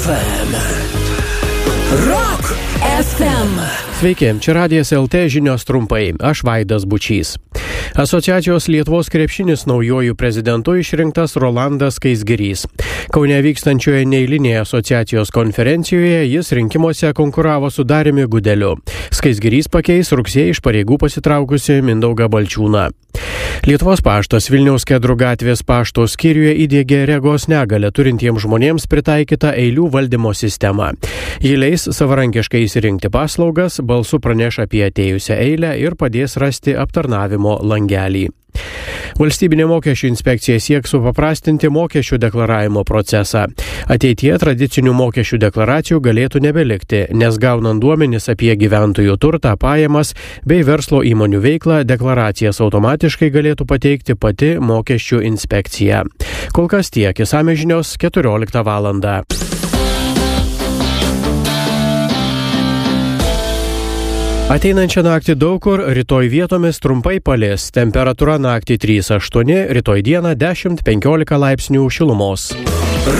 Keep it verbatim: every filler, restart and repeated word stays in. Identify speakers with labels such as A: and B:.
A: F M. Rock F M.
B: Sveiki, čia Radijas L T žinios trumpai. Aš Vaidas Bučys. Asociacijos Lietuvos krepšinis naujojų prezidentu išrinktas Rolandas Skaisgirys. Kaune vykstančioje neeilinėje asociacijos konferencijoje jis rinkimuose konkuravo su Dariumi Gudeliu. Skaisgirys pakeis rugsėjį iš pareigų pasitraukusi Mindaugą Balčiūną. Lietuvos paštas Vilniaus Kedrų gatvės pašto skyriuje įdiegė regos negalią turintiems žmonėms pritaikytą eilių valdymo sistemą. Ji leis savarankiškai įsirinkti paslaugas, balsu praneš apie atėjusią eilę ir padės rasti aptarnavimo langelį. Valstybinė mokesčių inspekcija sieks supaprastinti mokesčių deklaravimo procesą. Ateityje tradicinių mokesčių deklaracijų galėtų nebelikti, nes gaunant duomenis apie gyventojų turtą, pajamas bei verslo įmonių veiklą, deklaracijas automatiškai galėtų pateikti pati mokesčių inspekcija. Kol kas tiek, išsamios žinios keturioliktą valandą. Ateinančią naktį daug kur, rytoj vietomis trumpai palis, temperatūra naktį trys aštuoni, rytoj dieną dešimt penkiolika laipsnių šilumos.